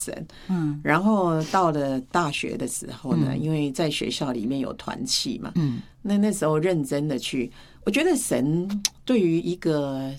然后到了大学的时候呢，因为在学校里面有团契嘛，那时候认真的去，我觉得神对于一个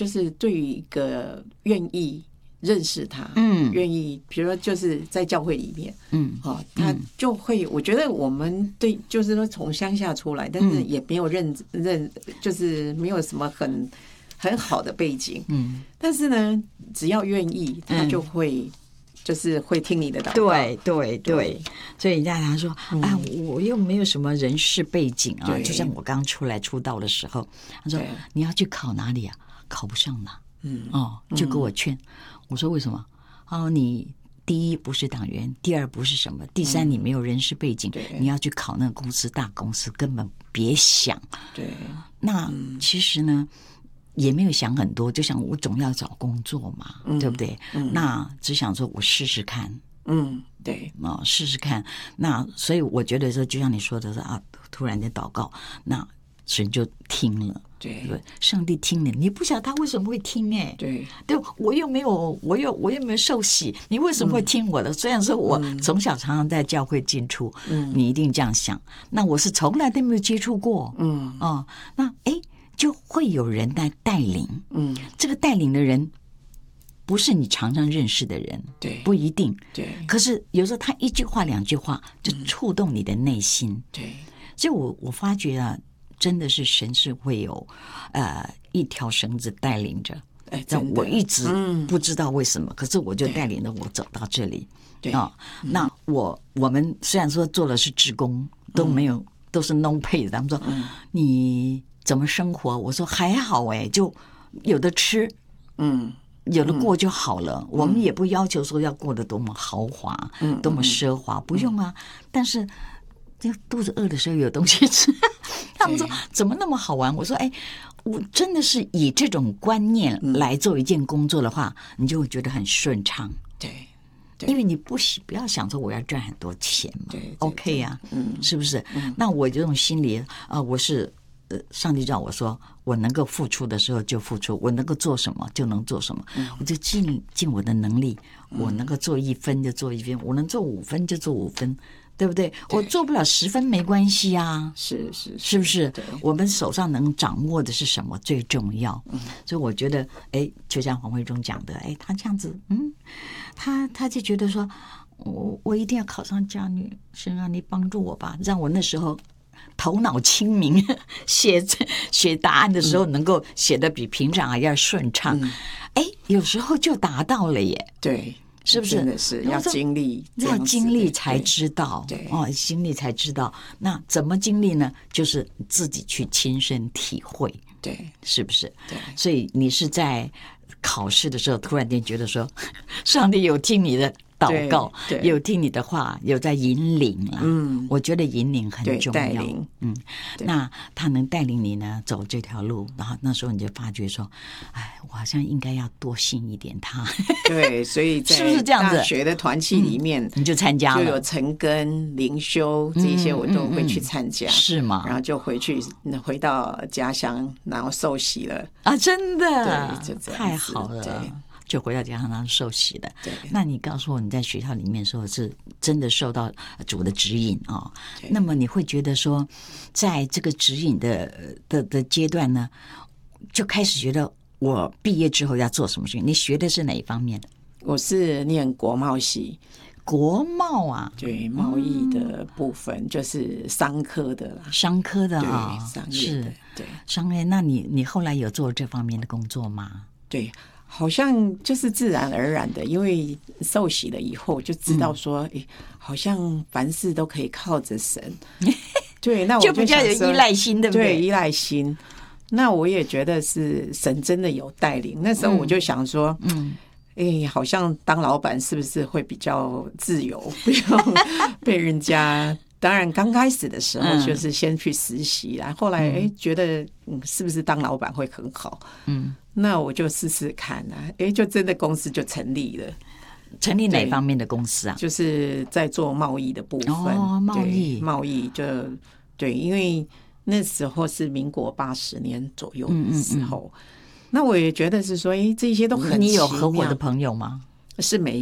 愿意认识他，愿意，比如说就是在教会里面，他就会，我觉得我们对，就是说从乡下出来，但是也没有就是没有什么很好的背景，但是呢，只要愿意，他就会。就是会听你的祷告， 对，所以人家他说，我又没有什么人事背景啊，就像我刚出来出道的时候，他说你要去考哪里啊？考不上嘛，就给我劝，我说为什么？你第一不是党员，第二不是什么，第三你没有人事背景，你要去考那个公司大公司，根本别想。 对， 那其实呢？也没有想很多，就想我总要找工作嘛，对不对？那只想说我试试看， 对， 试试看。那所以我觉得说，就像你说的是突然间祷告，那神就听了， 对， 上帝听了，你不晓得他为什么会听对， 我又没有受洗，你为什么会听我的？虽然说我从小常常在教会进出，你一定这样想，那我是从来都没有接触过，那就会有人来带领，这个带领的人不是你常常认识的人， 对， 不一定， 对。 可是有时候他一句话两句话就触动你的内心， 对。 所以我发觉啊，真的是神是会有一条绳子带领着，我一直不知道为什么，可是我就带领着我走到这里， 对那我们虽然说做的是志工，都没有都是 no pay 的，他们说你怎么生活？我说还好就有的吃，有的过就好了。我们也不要求说要过得多么豪华，多么奢华，不用啊。但是肚子饿的时候有东西吃。他们说怎么那么好玩？我说我真的是以这种观念来做一件工作的话，你就会觉得很顺畅。 对。 因为你不要想说我要赚很多钱嘛， 对 ，OK 啊，是不是？那我这种心理我是上帝叫我说，我能够付出的时候就付出，我能够做什么就能做什么，我就尽我的能力，我能够做1分就做1分，我能做5分就做5分。对不对？我做不了10分没关系啊， 是不是？我们手上能掌握的是什么最重要？所以我觉得，就像黄慧忠讲的，他这样子，他就觉得说，我一定要考上家女，神啊，你帮助我吧，让我那时候头脑清明，写答案的时候能够写得比平常还要顺畅。有时候就达到了耶。 对。 是不是？ 真的是要经历， 才知道。对经历才知道。那怎么经历呢？就是自己去亲身体会。 对， 是不是？ 对。 所以你是在考试的时候突然间觉得说，上帝有听你的祷告，有听你的话，有在引领了。我觉得引领很重要。 带领。 那他能带领你呢走这条路，然后那时候你就发觉说，我好像应该要多信一点他。 对，所以在是不是这样子？ 大学的团契里面， 你就参加了， 就有晨更、灵修这些，我都会去参加， 是吗？ 然后就回到家乡，然后受洗了啊！真的， 对，就这样， 太好了。对，就回到家乡，然后受洗的。 对， 那你告诉我，你在学校里面说是真的受到主的指引啊？那么你会觉得说，在这个指引的阶段呢，就开始觉得我毕业之后要做什么事情？你学的是哪一方面的？ 我是念国贸系。 国贸啊？ 对，贸易的部分就是商科的啦。 商科的啊， 商业的，对， 商业。那你后来有做这方面的工作吗？ 对。好像就是自然而然的，因为受洗了以后就知道说，好像凡事都可以靠着神。对，那我就比较有依赖心，对不对？ 对，依赖心。那我也觉得是神真的有带领。那时候我就想说，好像当老板是不是会比较自由，不用被人家。当然刚开始的时候就是先去实习啦，后来觉得是不是当老板会很好，那我就试试看啊，就真的公司就成立了。 成立哪方面的公司啊？ 就是在做贸易的部分。贸易就对，因为那时候是民国80年左右的时候，那我也觉得是说，这些都很奇妙。 你有合伙的朋友吗？ 是没有。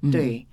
对，